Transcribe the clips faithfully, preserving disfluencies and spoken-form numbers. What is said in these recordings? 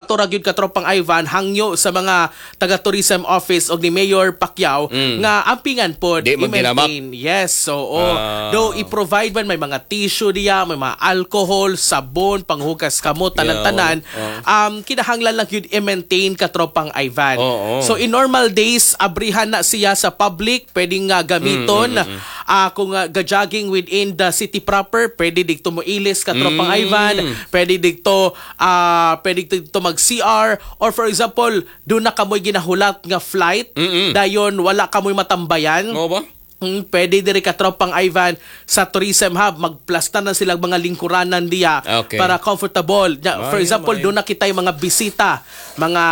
ato ra gyud katropang Ivan hangyo sa mga taga-tourism office og ni Mayor Pacquiao Mm. nga ampingan pod Di i-maintain. Yes, so oh, Ah. do i-provide man may mga tissue diya, may mga alcohol, sabon, panghugas kamot tanan-tanan. Yeah, Um kinahanglan lang gyud i-maintain katropang Ivan. Oo. So in normal days abrihan na siya sa public, pwedeng nga gamiton. Mm, mm, mm. Ah, kung uh, ga-jogging within the city proper, pwede dito mo ilis katropang Mm. Ivan, pwede dito ah pwede dito mag-C R, or for example, doon na kamoy ginahulat nga flight, Mm-mm. dayon wala kamoy matambayan. Mo ba? Hmm, pwede diri katropang Ivan sa tourism hub magplasta na silang mga lingkuranan diya Okay. para comfortable. Ya, for Maayo, example, maayo. doon na kita yung mga bisita, mga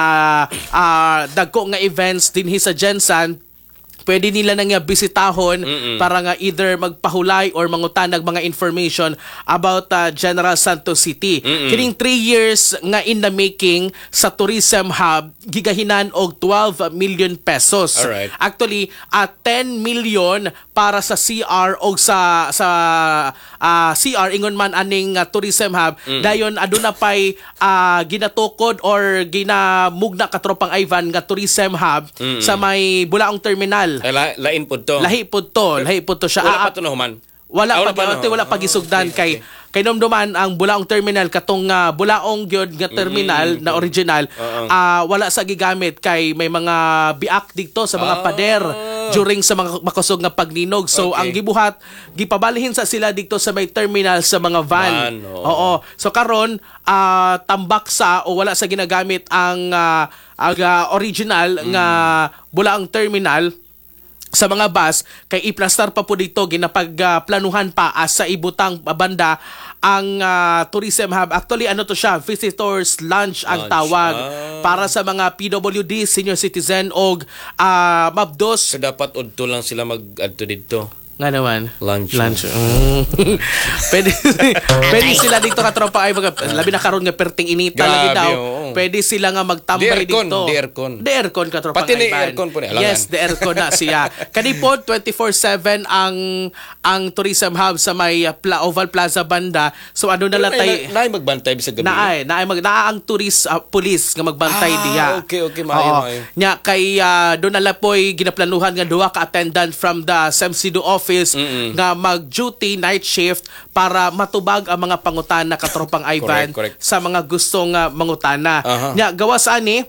ah, dagko nga events dinhi sa Gensan, pwede nila na nga bisitahon Mm-mm. para nga either magpahulay or mangutanag mga information about uh, General Santos City. Mm-mm. Kining three years nga in the making sa tourism hub, gigahinan og twelve million pesos. Alright. Actually, at ten million para sa C R o sa sa ah, C R ingon man aning uh, tourism hub. Dayon aduna pay ah, ginatukod or ginamugna katropang Ivan nga tourism hub sa may Bulaong Terminal. Ay, la, lain po to. Lahi pud to, lahi pud to siya. Wala Ah, pa to na human. wala Ah, pa wala pa, no? gyud wala pa gisugdan kay kay nomduman ang Bulaong Terminal katong uh, Bulaong gyud nga terminal na original ah, wala sa gigamit kay may mga biak dito sa mga Ah. pader during sa mga makusog nga pagninog. So Okay. ang gibuhat gipabalihin sa sila dito sa may terminal sa mga van. Van, oo. Oo. So karon ah, tambak sa o wala sa ginagamit ang ah, ang ah, original nga Bulaong Terminal sa mga bus kay iplastar pa po dito ginapagplanuhan pa as sa ibutang banda ang ah, tourism hub. Actually ano to siya, visitors lunch ang Lunch. tawag Ah. para sa mga P W D, senior citizen og ah, mabdos So dapat udto lang sila mag-adto dito. nga naman. Lunch. Lunch. Mm. pwede, pwede sila dito katropa ay mga, labi na karon nga perting inita Grabe, lagi daw. oo. Pwede sila nga magtambay Di aircon, dito. di aircon. Di aircon katropa. Pati ni Ivan. aircon po ni alangan. Yes, the aircon na siya. Kanipod twenty-four seven ang ang tourism hub sa may uh, Pla- Oval Plaza banda. So ano na lang tay Na, na, magbantay bisag gabi. naay naay mag naa ang tourist uh, police nga magbantay Ah, diha. okay, okay, maayo, Oo. maayo. Nya kay uh, doon na lang po'y ginaplanuhan nga duha ka attendant from the S E M C D O office Mm-mm. nga mag-duty night shift para matubag ang mga pangutana katropang Ivan Correct, correct. sa mga gustong uh, mangutana. Aha. Nya gawas ani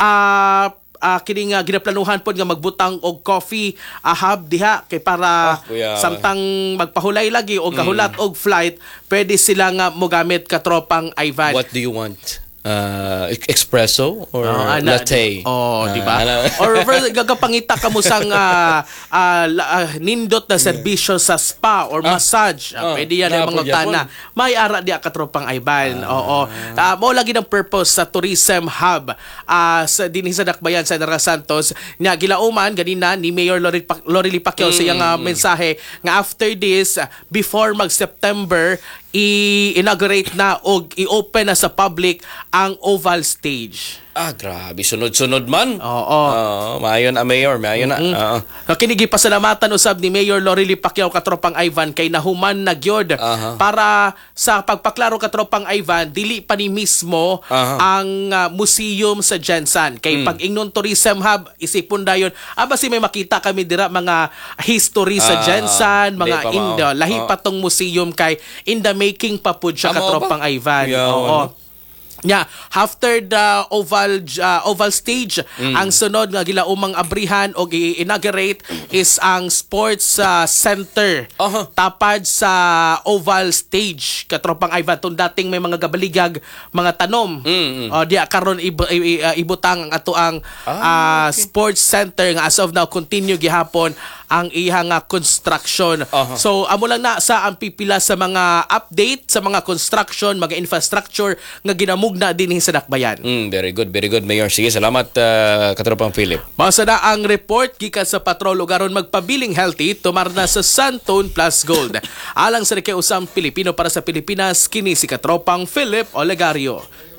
ah uh, kini nga ginaplanuhan pod nga magbutang og coffee uh, hub diha kay para Ah, kuya. samtang magpahulay lagi o kahulat og flight pwede sila nga mogamit katropang Ivan. What do you want? Uh, espresso or Oh, ana, latte? Oh, Ah, di ba? ana- Or for gagapangita ka mo sang ah, ah, la- ah, nindot na serbisyo sa spa or massage. Ah, ah, pwede yan ang napo, mga utana. May ara di katropang Ivan. Oo. Ah, mo lagi ng purpose sa tourism hub ah, sa dinhi sa Dakbayan sa General Santos. Nya gilauman ganina ni Mayor Lori Pa- Lorely Pacquiao sa iyang ah, mensahe nga after this ah, before mag-September i-inaugurate na o i-open na sa public ang oval stage. Ah, grabe. Sunod-sunod man. Oo. Oo, maayon na, Mayor. Maayon na. Oo. Nakinigi pasalamatan usab ni Mayor Lorely Pacquiao katropang Ivan kay nahuman na gyud Aha. para sa pagpaklaro katropang Ivan dili pa ni mismo Aha. ang ah, museum sa Gensan kay pag ingnon tourism hub isipon dayon aba si may makita kami dira mga history sa Ah, Gensan di mga pa mao. Indo lahi Oo. pa tong museum kay in the making pa pud siya Ah, mao katropang ba? Ivan. Yeah, Oo. ano? Yeah, after the oval uh, oval stage, ang sunod nga gilaumang abrihan o gi-inaugurate is ang sports uh, center. Aha. Tapad sa oval stage. Katropang Ivan tong dating may mga gabaligag, mga tanom. Mm, mm. O diya karon ibu- i- i- uh, ibutang ang ato ang uh, Ah, sports center nga as of now continue gihapon ang ihang nga construction. Aha. So amo lang na sa ang pipila sa mga update sa mga construction, mga infrastructure nga ginamugna dinhi sa Dakbayan. Mm, very good, very good, Mayor. Sige, salamat, uh, Katropang Philip. Masa na ang report gikan sa patrol ugaron magpabiling healthy tumar na sa Santone Plus Gold. Alang sa nakiusang Pilipino para sa Pilipinas, kini si Katropang Philip Olegario.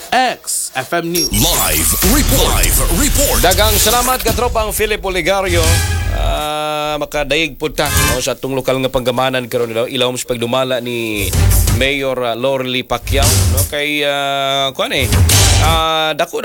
X F M News. Live report. Live report. Dagang salamat, Katropang Philip Olegario. Uh, makadaig po ta no, sa atong lokal nga panggamanan karon ilaw ilaw mo sa pagdumala ni Mayor uh, Lorely Pacquiao no kay uh, kuan eh uh, dako